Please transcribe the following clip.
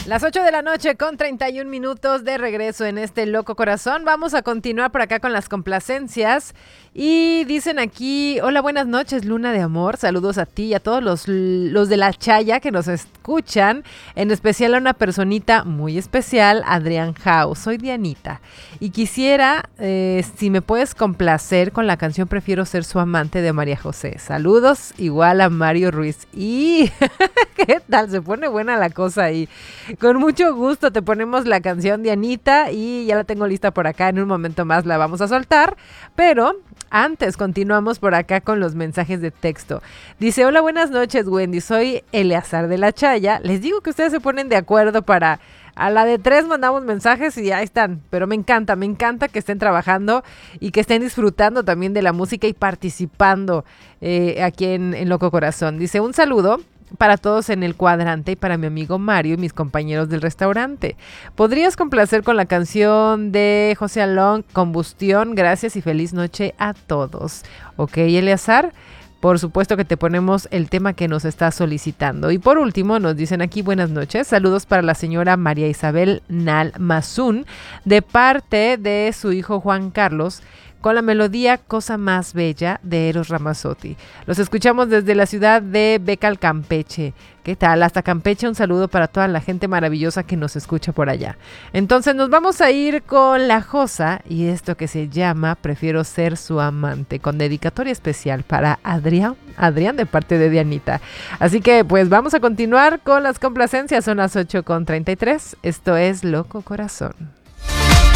Las 8 de la noche con 31 minutos de regreso en este Loco Corazón. Vamos a continuar por acá con las complacencias. Y dicen aquí, hola, buenas noches, Luna de Amor. Saludos a ti y a todos los de la Chaya que nos escuchan. En especial a una personita muy especial, Adrián Jau. Soy Dianita. Y quisiera, si me puedes complacer con la canción Prefiero ser su amante de María José. Saludos, igual a Mario Ruiz. Y ¿qué tal? Se pone buena la cosa ahí. Con mucho gusto te ponemos la canción de Anita y ya la tengo lista por acá. En un momento más la vamos a soltar, pero antes continuamos por acá con los mensajes de texto. Dice, hola, buenas noches, Wendy. Soy Eleazar de la Chaya. Les digo que ustedes se ponen de acuerdo para... A la de 3 mandamos mensajes y ahí están. Pero me encanta que estén trabajando y que estén disfrutando también de la música y participando aquí en Loco Corazón. Dice, un saludo para todos en el cuadrante y para mi amigo Mario y mis compañeros del restaurante. ¿Podrías complacer con la canción de José Alón, Combustión? Gracias y feliz noche a todos. Ok, Eleazar, por supuesto que te ponemos el tema que nos está solicitando. Y por último nos dicen aquí, buenas noches, saludos para la señora María Isabel Nal Mazún de parte de su hijo Juan Carlos, con la melodía Cosa Más Bella de Eros Ramazzotti. Los escuchamos desde la ciudad de Becal, Campeche. ¿Qué tal? Hasta Campeche, un saludo para toda la gente maravillosa que nos escucha por allá. Entonces nos vamos a ir con La Josa y esto que se llama Prefiero ser su amante, con dedicatoria especial para Adrián de parte de Dianita. Así que pues vamos a continuar con las complacencias, son las 8:33. Esto es Loco Corazón.